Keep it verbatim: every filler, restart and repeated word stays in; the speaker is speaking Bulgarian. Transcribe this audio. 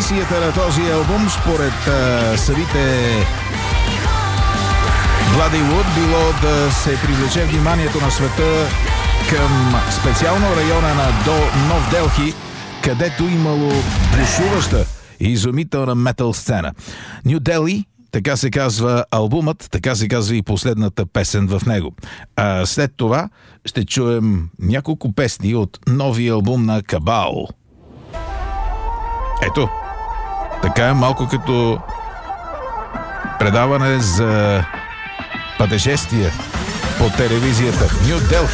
мисията на този албум според а, самите Владивуд било да се привлече вниманието на света към специално района на До Нов Делхи, където имало бушуваща и изумителна метал сцена. Ню Дели, така се казва албумът, така се казва и последната песен в него. А след това ще чуем няколко песни от новия албум на Кабал. Ето, така е малко като предаване за пътешествия по телевизията. Ню Делхи.